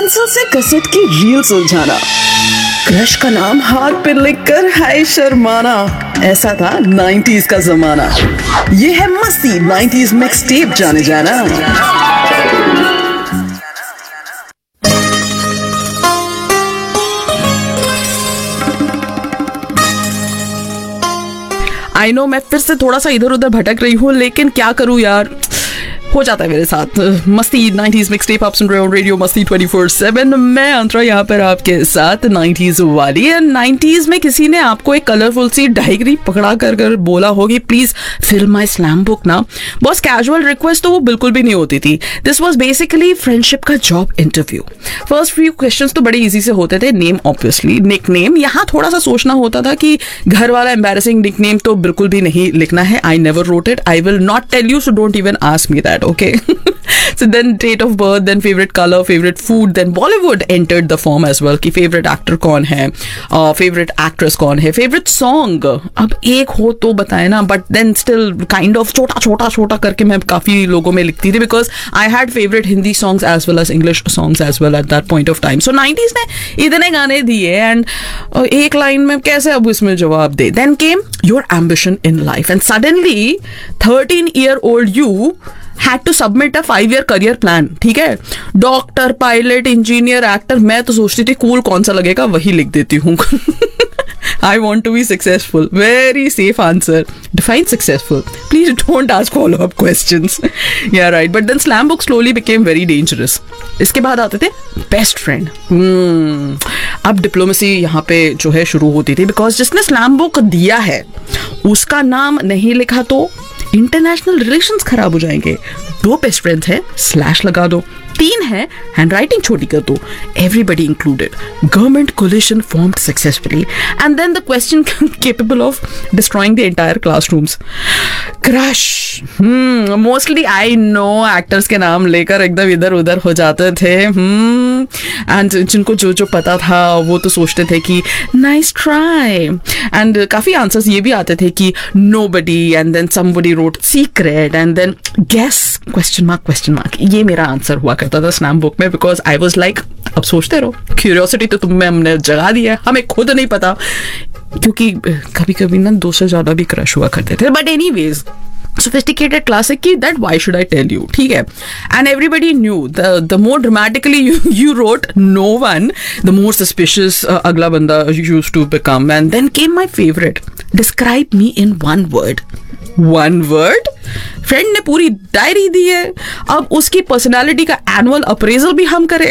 Pencil से cassette की reel सुलझाना, क्रश का नाम हाथ पे लिखकर हाय शर्माना, ऐसा था 90s का जमाना। ये है मस्ती 90s मिक्स टेप जाने जाना। आई नो मैं फिर से थोड़ा सा इधर उधर भटक रही हूँ, लेकिन क्या करूँ यार, हो जाता है मेरे साथ। मस्ती 90s मिक्स टेप आप सुन रहे हो, रेडियो मस्ती 24/7। मैं अंतरा यहाँ पर आपके साथ 90s वाली। 90s में किसी ने आपको एक कलरफुल सी डायरी पकड़ा कर बोला होगी please fill my slam book ना। बॉस कैजुअल रिक्वेस्ट तो वो बिल्कुल भी नहीं होती थी। दिस वॉज बेसिकली फ्रेंडशिप का job interview. First few questions तो बड़े इजी से होते थे। नेम ऑब्वियसली, निक नेम, यहाँ थोड़ा सा सोचना होता था कि घर वाला एम्बैरेसिंग निक नेम तो बिल्कुल भी नहीं लिखना है। I never wrote it, I will not tell you, so don't even ask me that, okay? So then date of birth, then favorite color, favorite food, then Bollywood entered the form as well कि favorite actor कौन है, favorite actress कौन है, favorite song। अब एक हो तो बताए ना, but then still kind of छोटा करके मैं काफी लोगों में लिखती थी because I had favorite Hindi songs as well as English songs as well at that point of time. So 90s ने इतने गाने दिए and एक लाइन में कैसे अब इसमें जवाब दे। Then came your ambition in life and suddenly 13-year-old you had to submit a 5-year career plan। ठीक है, डॉक्टर, पायलट, इंजीनियर, एक्टर। मैं तो सोचती थी कूल कौन सा लगेगा वही लिख देती हूँ। I want to be successful. Very safe answer. Define successful. Please don't ask follow-up questions. Yeah, right. But then slam book slowly became very dangerous. इसके बाद आते थे बेस्ट फ्रेंड। अब डिप्लोमेसी यहाँ पे जो है शुरू होती थी, बिकॉज जिसने स्लैम बुक दिया है उसका नाम नहीं लिखा तो इंटरनेशनल रिलेशंस खराब हो जाएंगे। 2 बेस्ट फ्रेंड्स हैं, स्लैश लगा दो। 3 है, हैंड राइटिंग छोटी कर दो, everybody included. Government collision formed successfully and then the question capable of destroying the entire classrooms. Crush. Mostly I know actors के नाम लेकर एकदम इधर उधर हो जाते थे। एंड जिनको जो पता था वो तो सोचते थे कि नाइस ट्राई। एंड काफी आंसर्स ये भी आते थे कि nobody, and then somebody road secret, and then guess question mark. ये मेरा आंसर हुआ करता था स्नैप बुक में, बिकॉज आई वॉज लाइक अब सोचते रहो, क्यूरियोसिटी तो तुम्हें हमने जगा दिया है, हमें खुद नहीं पता, क्योंकि कभी कभी ना 2 से ज्यादा भी क्रश हुआ करते थे। बट एनीवेज, sophisticated classic की that why should I tell you, ठीक है। And everybody knew the more dramatically you wrote no one, the more suspicious अगला बंदा used to become. And then came my favorite, describe me in one word. One word? Friend ने पूरी diary दी है, अब उसकी personality का annual appraisal भी हम करें।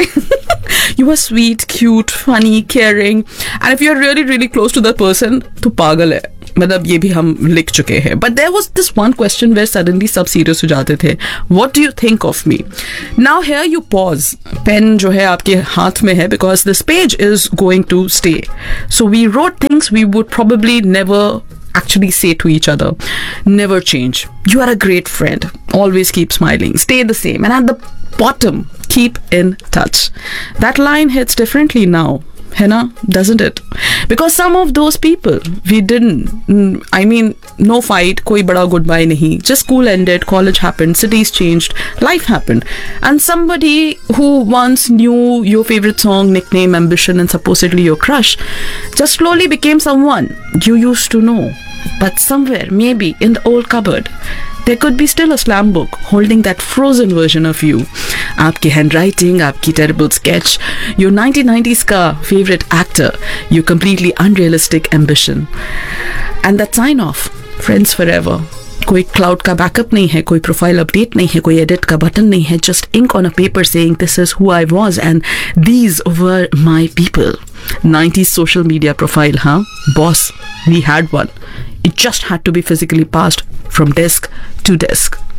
You are sweet, cute, funny, caring, and if you are really really close to that person तो पागल है, मतलब ये भी हम लिख चुके हैं। But there was this one question where suddenly सब सीरियस हो जाते थे। What do you think of me? Now here you pause. Pen जो है आपके हाथ में है, because this page is going to stay. So we wrote things we would probably never actually say to each other. Never change. You are a great friend. Always keep smiling. Stay the same. And at the bottom, keep in touch. That line hits differently now. है ना, doesn't it? Because some of those people we didn't, I mean, no fight, कोई बड़ा goodbye नहीं, just school ended, college happened, cities changed, life happened, and somebody who once knew your favorite song, nickname, ambition, and supposedly your crush just slowly became someone you used to know. But somewhere, maybe in the old cupboard, there could be still a slam book holding that frozen version of you. आपकी handwriting, आपकी terrible sketch, your 1990s का favorite actor, your completely unrealistic ambition. And that sign off, friends forever. कोई cloud का backup नहीं है, कोई profile update नहीं है, कोई एडिट का बटन नहीं है, just ink on a paper saying this is who I was and these were my people. 90s social media profile, huh? Boss, we had one. It just had to be physically passed from desk to desk.